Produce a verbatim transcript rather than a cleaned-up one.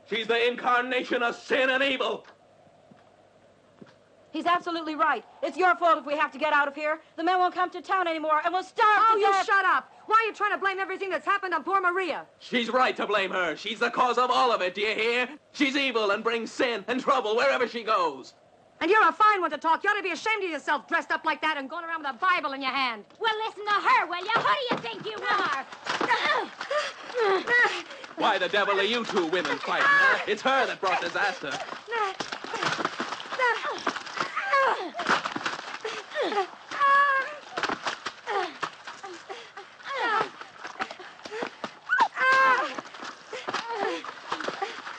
She's the incarnation of sin and evil. He's absolutely right. It's your fault if we have to get out of here. The men won't come to town anymore, and we'll starve Oh, to you death. shut up. Why are you trying to blame everything that's happened on poor Maria? She's right to blame her. She's the cause of all of it, do you hear? She's evil and brings sin and trouble wherever she goes. And you're a fine one to talk. You ought to be ashamed of yourself dressed up like that and going around with a Bible in your hand. Well, listen to her, will you? Who do you think you are? Why the devil are you two women fighting, huh? It's her that brought disaster.